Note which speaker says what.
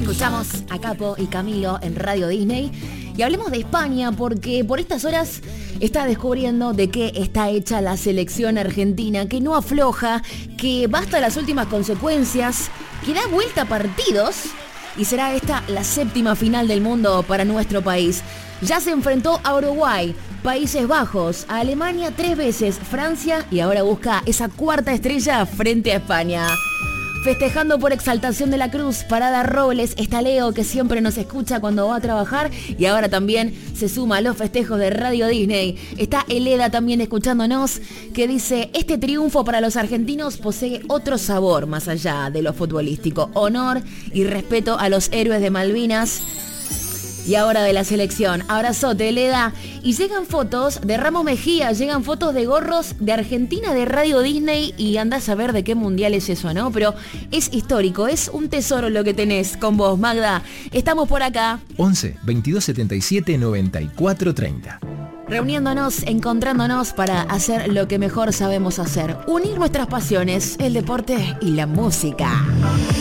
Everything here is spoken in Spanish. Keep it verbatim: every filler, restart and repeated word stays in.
Speaker 1: Escuchamos a Capo y Camilo en Radio Disney. Y hablemos de España porque por estas horas está descubriendo de qué está hecha la selección argentina, que no afloja, que va hasta las últimas consecuencias, que da vuelta a partidos y será esta la séptima final del mundo para nuestro país. Ya se enfrentó a Uruguay, Países Bajos, a Alemania tres veces, Francia y ahora busca esa cuarta estrella frente a España. Festejando por Exaltación de la Cruz, Parada Robles, está Leo, que siempre nos escucha cuando va a trabajar y ahora también se suma a los festejos de Radio Disney. Está Eleda también escuchándonos, que dice: este triunfo para los argentinos posee otro sabor más allá de lo futbolístico. Honor y respeto a los héroes de Malvinas. Y ahora de la selección. Abrazote, Eleda. Y llegan fotos de Ramos Mejía, llegan fotos de gorros de Argentina de Radio Disney y andás a ver de qué mundial es eso, ¿no? Pero es histórico, es un tesoro lo que tenés con vos, Magda. Estamos por acá.
Speaker 2: once, veintidós setenta y siete, noventa y cuatro treinta.
Speaker 1: Reuniéndonos, encontrándonos para hacer lo que mejor sabemos hacer. Unir nuestras pasiones, el deporte y la música.